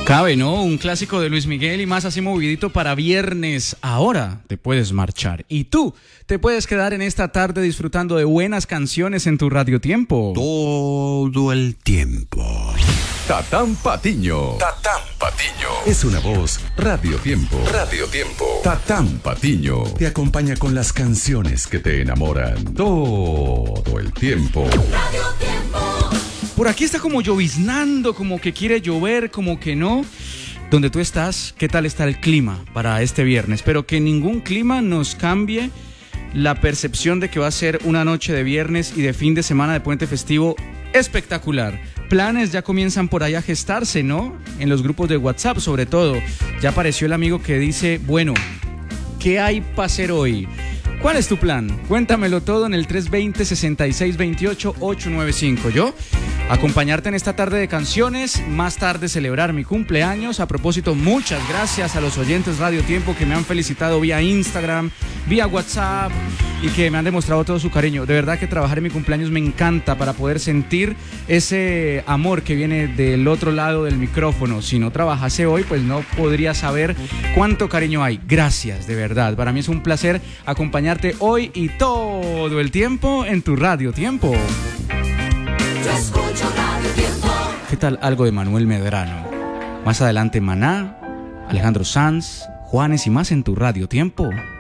Cabe, ¿no? Un clásico de Luis Miguel y más así movidito para viernes. Ahora te puedes marchar y tú te puedes quedar en esta tarde disfrutando de buenas canciones en tu Radio Tiempo. Todo el tiempo. Tatán Patiño. Tatán Patiño. Es una voz Radio Tiempo. Radio Tiempo. Tatán Patiño. Te acompaña con las canciones que te enamoran. Todo el tiempo. Radio Tiempo. Por aquí está como lloviznando, como que quiere llover, como que no. Donde tú estás, ¿qué tal está el clima para este viernes? Pero que ningún clima nos cambie la percepción de que va a ser una noche de viernes y de fin de semana de puente festivo espectacular. Planes ya comienzan por ahí a gestarse, ¿no? En los grupos de WhatsApp, sobre todo. Ya apareció el amigo que dice, bueno, ¿qué hay para hacer hoy? ¿Cuál es tu plan? Cuéntamelo todo en el 320-6628-895. Yo, acompañarte en esta tarde de canciones, más tarde celebrar mi cumpleaños. A propósito, muchas gracias a los oyentes Radio Tiempo que me han felicitado vía Instagram, vía WhatsApp y que me han demostrado todo su cariño. De verdad que trabajar en mi cumpleaños me encanta para poder sentir ese amor que viene del otro lado del micrófono. Si no trabajase hoy, pues no podría saber cuánto cariño hay. Gracias, de verdad. Para mí es un placer acompañarte hoy y todo el tiempo en tu Radio Tiempo. Yo escucho Radio Tiempo. ¿Qué tal algo de Manuel Medrano? Más adelante Maná, Alejandro Sanz, Juanes y más en tu Radio Tiempo.